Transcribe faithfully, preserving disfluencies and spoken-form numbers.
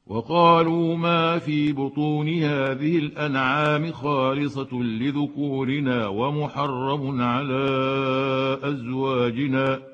وقالوا ما في بطون هذه الأنعام خالصة لذكورنا ومحرم على أزواجنا